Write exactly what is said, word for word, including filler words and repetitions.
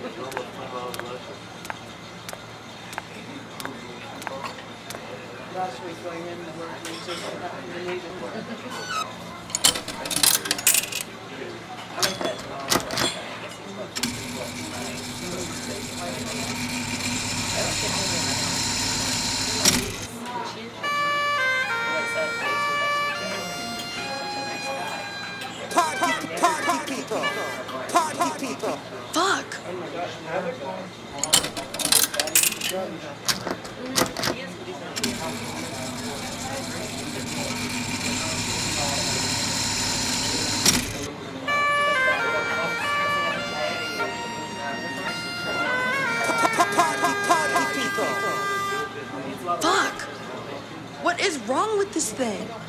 Last week going in, the work we just got in the meeting. I like that. Party, party people. Party people. Fuck! Fuck! What is wrong with this thing?